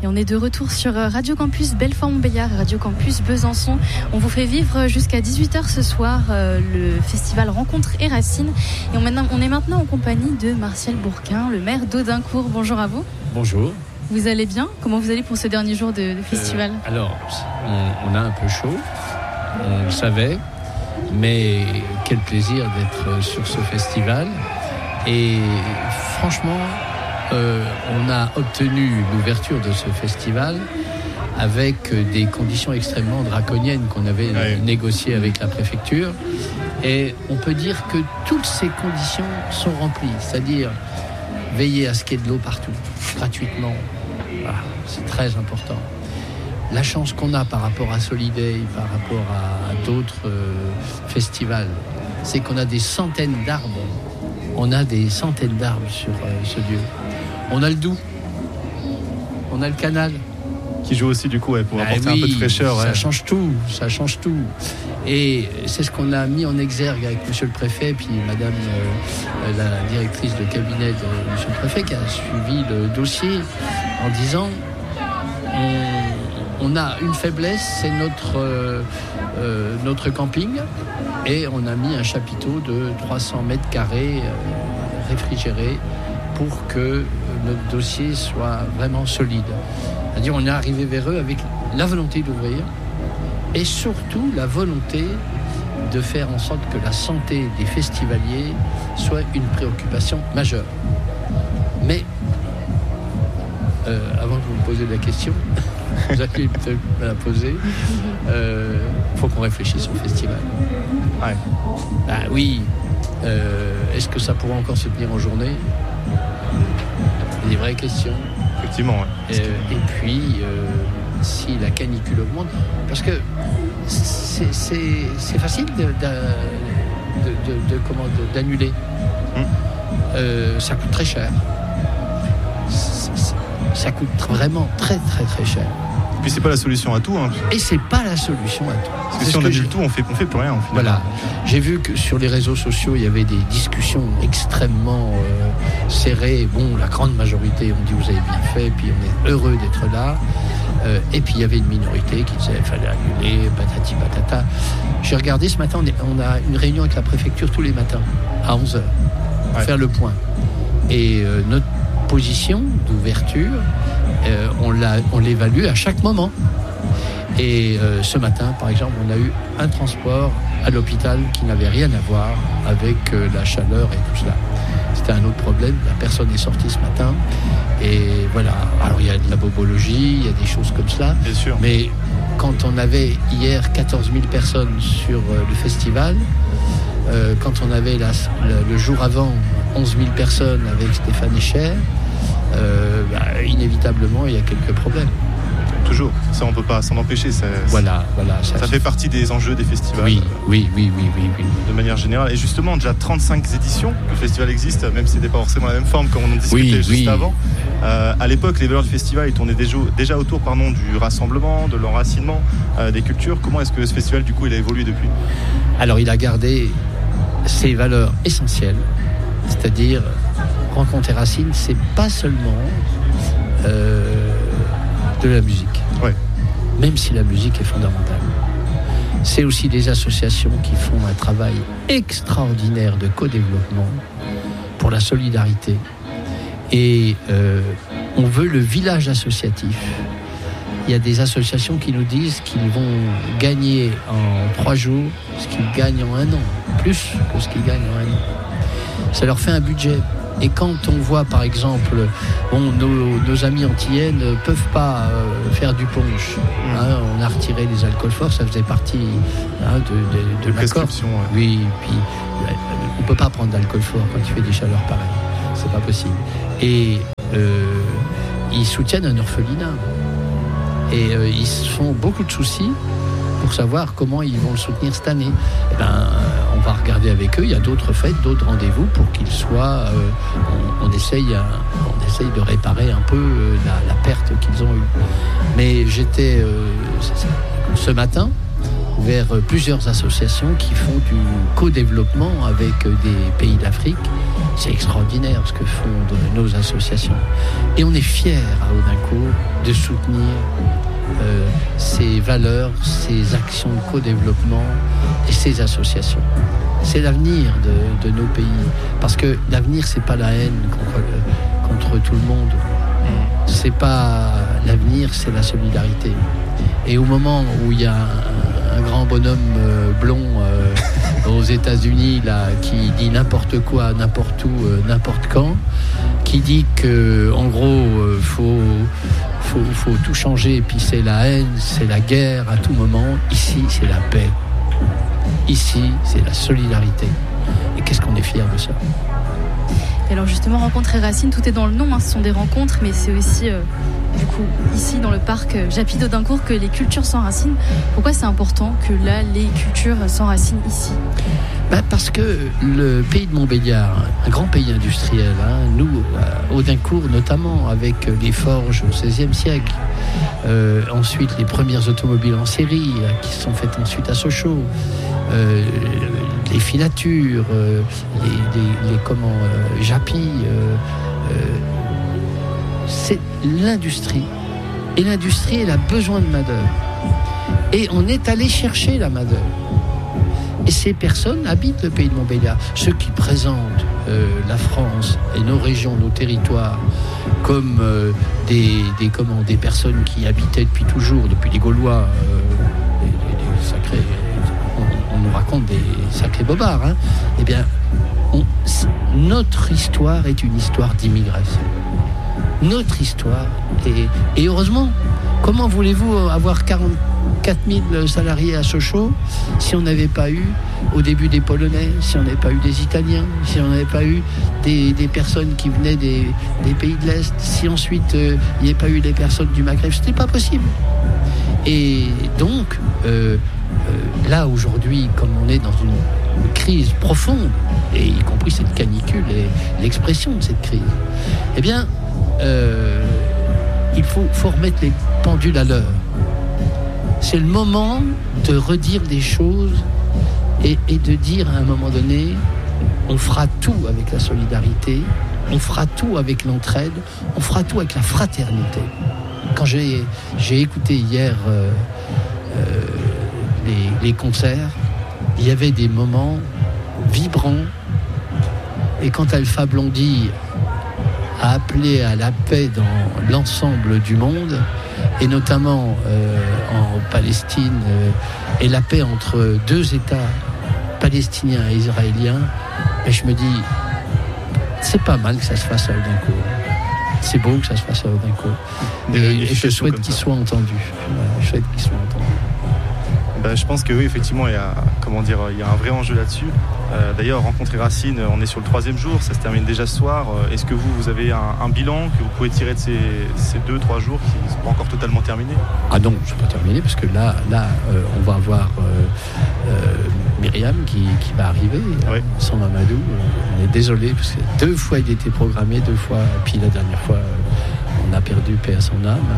Et on est de retour sur Radio Campus Belfort-Montbéliard et Radio Campus Besançon. On vous fait vivre jusqu'à 18h ce soir le festival Rencontres et Racines. Et on est maintenant en compagnie de Martial Bourquin, le maire d'Audincourt. Bonjour à vous. Bonjour. Vous allez bien ? Comment vous allez pour ce dernier jour de festival ? Alors, on a un peu chaud, on le savait, mais quel plaisir d'être sur ce festival. Et franchement, on a obtenu l'ouverture de ce festival avec des conditions extrêmement draconiennes qu'on avait négociées avec la préfecture. Et on peut dire que toutes ces conditions sont remplies, c'est-à-dire veiller à ce qu'il y ait de l'eau partout, gratuitement. Voilà, c'est très important. La chance qu'on a par rapport à Soliday, par rapport à d'autres festivals, c'est qu'on a des centaines d'arbres. On a des centaines d'arbres sur ce lieu. On a le Doubs, on a le canal. Qui joue aussi du coup pour apporter un peu de fraîcheur. Ça change tout. Et c'est ce qu'on a mis en exergue avec monsieur le préfet, puis madame la directrice de cabinet de monsieur le préfet qui a suivi le dossier en disant on a une faiblesse, c'est notre camping, et on a mis un chapiteau de 300 mètres carrés réfrigéré pour que notre dossier soit vraiment solide. C'est-à-dire on est arrivé vers eux avec la volonté d'ouvrir et surtout la volonté de faire en sorte que la santé des festivaliers soit une préoccupation majeure. Mais avant que vous me posiez la question, vous allez peut-être me la poser, faut qu'on réfléchisse au festival. Ouais. Ben oui, est-ce que ça pourra encore se tenir en journée ? C'est des vraies questions. Effectivement, ouais. Et puis, si la canicule augmente, parce que c'est facile d'annuler. Ça coûte très cher. Ça coûte vraiment très très très cher. Et puis c'est pas la solution à tout. Et c'est pas la solution à tout. Parce que si on annule tout, on fait plus rien en fait. Voilà. J'ai vu que sur les réseaux sociaux, il y avait des discussions extrêmement serrées. Bon, la grande majorité ont dit vous avez bien fait, puis on est heureux d'être là. Et puis il y avait une minorité qui disait qu'il fallait annuler, patati patata. J'ai regardé ce matin, on a une réunion avec la préfecture tous les matins à 11h pour faire le point. Et notre position d'ouverture, on l'évalue à chaque moment. Et ce matin, par exemple, on a eu un transport à l'hôpital qui n'avait rien à voir avec la chaleur et tout cela. C'était un autre problème. La personne est sortie ce matin. Et voilà. Alors, il y a de la bobologie, il y a des choses comme cela. Bien sûr. Mais quand on avait hier 14 000 personnes sur le festival, quand on avait le jour avant 11 000 personnes avec Stéphane Echer, inévitablement, il y a quelques problèmes. Toujours, ça on peut pas s'en empêcher. Voilà. Ça fait partie des enjeux des festivals. Oui. De manière générale. Et justement, déjà 35 éditions que le festival existe, même si c'était pas forcément la même forme comme on en discutait juste avant. À l'époque, les valeurs du festival, ils tournaient déjà autour du rassemblement, de l'enracinement, des cultures. Comment est-ce que ce festival, du coup, il a évolué depuis ? Alors, il a gardé ses valeurs essentielles, c'est-à-dire Rencontres et Racines, c'est pas seulement de la musique, même si la musique est fondamentale. C'est aussi des associations qui font un travail extraordinaire de co-développement pour la solidarité. Et on veut le village associatif. Il y a des associations qui nous disent qu'ils vont gagner en 3 jours ce qu'ils gagnent en 1 an, plus que ce qu'ils gagnent en 1 an. Ça leur fait un budget. Et quand on voit, par exemple, nos amis antillais ne peuvent pas faire du punch. On a retiré les alcools forts, ça faisait partie de l'accord. Oui, puis on ne peut pas prendre d'alcool fort quand il fait des chaleurs pareilles. C'est pas possible. Et ils soutiennent un orphelinat. Et ils se font beaucoup de soucis pour savoir comment ils vont le soutenir cette année. On va regarder avec eux, il y a d'autres fêtes, d'autres rendez-vous pour qu'ils soient... on essaye de réparer un peu la perte qu'ils ont eue. Mais j'étais ce matin vers plusieurs associations qui font du co-développement avec des pays d'Afrique. C'est extraordinaire ce que font nos associations. Et on est fiers à Audincourt de soutenir ces valeurs, ces actions de co-développement et ces associations. C'est l'avenir de nos pays. Parce que l'avenir, c'est pas la haine contre tout le monde. C'est pas l'avenir, c'est la solidarité. Et au moment où il y a un grand bonhomme blond aux États-Unis là, qui dit n'importe quoi, n'importe où, n'importe quand, qui dit que en gros faut tout changer, et puis c'est la haine, c'est la guerre à tout moment. Ici, c'est la paix. Ici, c'est la solidarité. Et qu'est-ce qu'on est fiers de ça. Et alors justement, Rencontres et Racines, tout est dans le nom, hein, ce sont des rencontres, mais c'est aussi, du coup, ici dans le parc Japy d'Audincourt, que les cultures s'enracinent. Pourquoi c'est important que là, les cultures s'enracinent ici ? Parce que le pays de Montbéliard, un grand pays industriel, hein, nous, à Audincourt notamment, avec les forges au XVIe siècle, ensuite les premières automobiles en série qui sont faites ensuite à Sochaux, les filatures, Japy, c'est l'industrie. Et l'industrie, elle a besoin de main-d'œuvre. Et on est allé chercher la main-d'œuvre. Et ces personnes habitent le pays de Montbéliard. Ceux qui présentent la France et nos régions, nos territoires, comme des personnes qui habitaient depuis toujours, depuis les Gaulois, des sacrés. On nous raconte des sacrés bobards. Hein. Eh bien, notre histoire est une histoire d'immigration. Notre histoire et heureusement, comment voulez-vous avoir 44 000 salariés à Sochaux si on n'avait pas eu au début des Polonais, si on n'avait pas eu des Italiens, si on n'avait pas eu des personnes qui venaient des pays de l'Est, si ensuite il n'y avait pas eu les personnes du Maghreb, c'était pas possible. Et donc là aujourd'hui, comme on est dans une crise profonde, et y compris cette canicule et l'expression de cette crise, eh bien il faut remettre les pendules à l'heure. C'est le moment de redire des choses et de dire à un moment donné, on fera tout avec la solidarité, on fera tout avec l'entraide, on fera tout avec la fraternité. Quand j'ai écouté hier les concerts, il y avait des moments vibrants. Et quand Alpha Blondy a appelé à la paix dans l'ensemble du monde, et notamment en Palestine, et la paix entre deux États palestiniens et israéliens, et je me dis, c'est pas mal que ça se fasse à Audincourt. C'est beau que ça se fasse à Audincourt. Et je souhaite qu'il soit entendu. Je souhaite qu'il soit entendu. Je pense que oui, effectivement, il y a un vrai enjeu là-dessus. D'ailleurs, Rencontres et Racines, on est sur le 3e jour, ça se termine déjà ce soir. Est-ce que vous avez un bilan que vous pouvez tirer de ces 2-3 jours qui ne sont pas encore totalement terminés ? Ah non, je ne suis pas terminé, parce que là on va avoir Myriam qui va arriver, ouais. Sans Mamadou. On est désolé, parce que 2 fois il était programmé, 2 fois, puis la dernière fois on a perdu paix à son âme.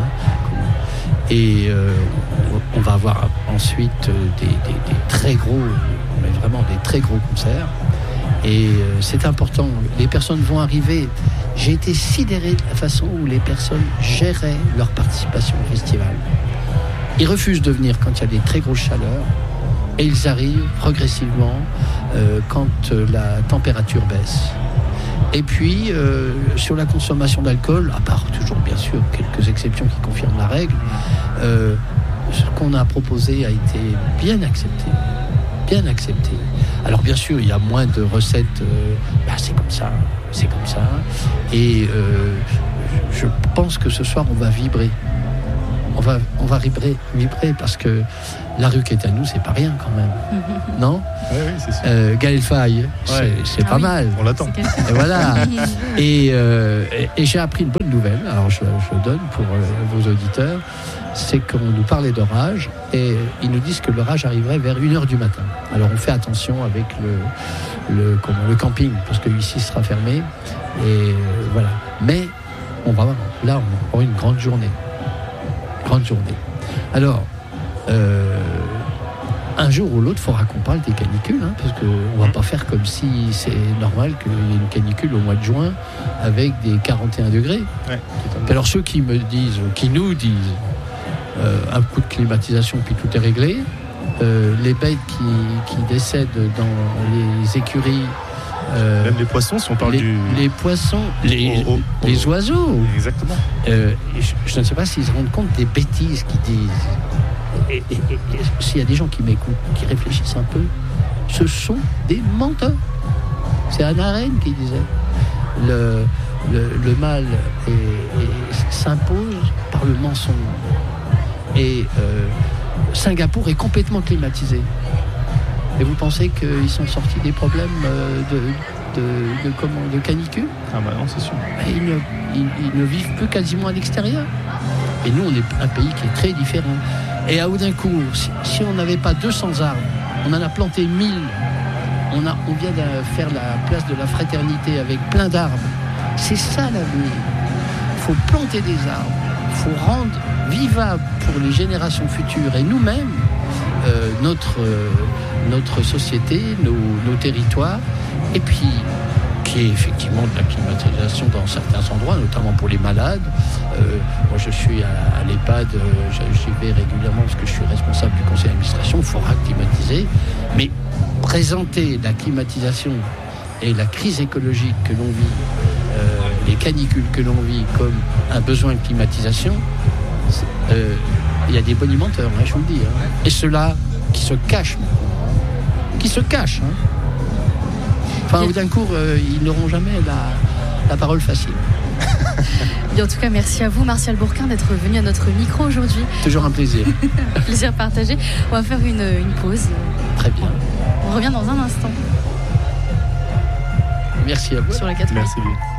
Et on va avoir ensuite des très gros, mais vraiment des très gros concerts. Et c'est important. Les personnes vont arriver. J'ai été sidéré de la façon où les personnes géraient leur participation au festival. Ils refusent de venir quand il y a des très grosses chaleurs. Et ils arrivent progressivement quand la température baisse. Et puis, sur la consommation d'alcool, à part toujours bien sûr quelques exceptions qui confirment la règle, ce qu'on a proposé a été bien accepté. Bien accepté. Alors bien sûr, il y a moins de recettes, c'est comme ça. Et je pense que ce soir, on va vibrer. On va vibrer parce que la rue qui est à nous, c'est pas rien quand même. Non ? Oui, c'est sûr. Gaël Faye, c'est pas mal. On l'attend. Et voilà. Et j'ai appris une bonne nouvelle, alors je donne pour vos auditeurs, c'est qu'on nous parlait d'orage et ils nous disent que l'orage arriverait vers 1h du matin. Alors on fait attention avec le camping, parce que ici sera fermé. Et voilà. Mais on va avoir une grande journée. Alors, un jour ou l'autre, il faudra qu'on parle des canicules, hein, parce qu'on ne va pas faire comme si c'est normal qu'il y ait une canicule au mois de juin avec des 41 degrés. Ouais, alors ceux qui me disent, qui nous disent, un coup de climatisation puis tout est réglé, les bêtes qui décèdent dans les écuries, même les poissons, si on parle les poissons, les oiseaux. Exactement. Je ne sais pas s'ils se rendent compte des bêtises qu'ils disent. Et s'il y a des gens qui m'écoutent, qui réfléchissent un peu, ce sont des menteurs. C'est Hannah Arendt qui disait le mal s'impose par le mensonge. Et Singapour est complètement climatisé. Et vous pensez qu'ils sont sortis des problèmes de canicule? Ah bah non, c'est sûr. Ils ne vivent plus quasiment à l'extérieur. Et nous, on est un pays qui est très différent. Et à Audincourt, si on n'avait pas 200 arbres, on en a planté 1000. On vient de faire la place de la Fraternité avec plein d'arbres. C'est ça l'avenir. Il faut planter des arbres. Il faut rendre vivable pour les générations futures et nous-mêmes notre société, nos territoires. Et puis, qui est effectivement de la climatisation dans certains endroits, notamment pour les malades. Moi, je suis à l'EHPAD, j'y vais régulièrement parce que je suis responsable du conseil d'administration. Il faudra climatiser, mais présenter la climatisation et la crise écologique que l'on vit, les canicules que l'on vit comme un besoin de climatisation, il y a des bonimenteurs, je vous le dis. Et ceux-là qui se cachent, Enfin, Audincourt, ils n'auront jamais la parole facile. Et en tout cas, merci à vous, Martial Bourquin, d'être venu à notre micro aujourd'hui. Toujours un plaisir. Un plaisir partagé. On va faire une pause. Très bien. On revient dans un instant. Merci à vous. Sur la 4. Merci.